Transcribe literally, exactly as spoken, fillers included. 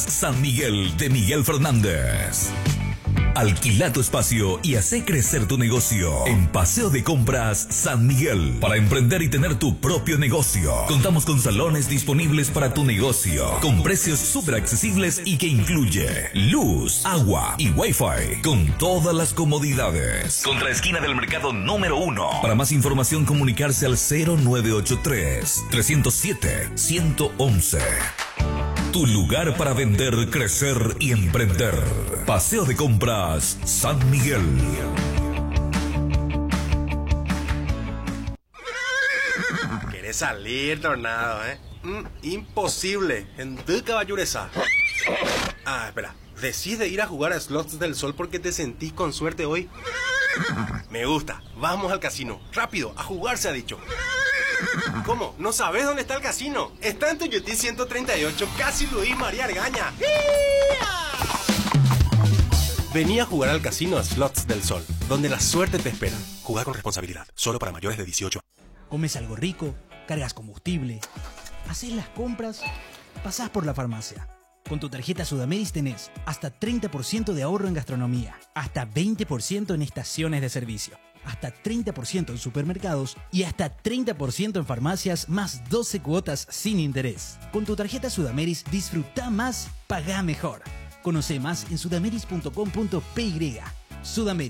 San Miguel de Miguel Fernández. Alquila tu espacio y hace crecer tu negocio en Paseo de Compras San Miguel. Para emprender y tener tu propio negocio, contamos con salones disponibles para tu negocio, con precios súper accesibles y que incluye luz, agua y wifi, con todas las comodidades. Contra esquina del mercado número uno. Para más información, comunicarse al cero nueve ocho tres, tres cero siete, uno uno uno. Tu lugar para vender, crecer y emprender. Paseo de Compras San Miguel. ¿Querés salir, Tornado, eh? Mm, imposible. En tu caballureza. Ah, espera. ¿Decide ir a jugar a Slots del Sol porque te sentís con suerte hoy? Me gusta. Vamos al casino. Rápido, a jugar se ha dicho. ¿Cómo? ¿No sabes dónde está el casino? Está en Tuyutí ciento treinta y ocho, casi Luis María Argaña. Vení a jugar al casino a Slots del Sol, donde la suerte te espera. Juega con responsabilidad, solo para mayores de dieciocho. Comes algo rico, cargas combustible, haces las compras, pasás por la farmacia. Con tu tarjeta Sudameris tenés hasta treinta por ciento de ahorro en gastronomía, hasta veinte por ciento en estaciones de servicio, hasta treinta por ciento en supermercados y hasta treinta por ciento en farmacias, más doce cuotas sin interés. Con tu tarjeta Sudameris disfruta más, pagá mejor. Conoce más en sudameris punto com punto p y. Sudameris.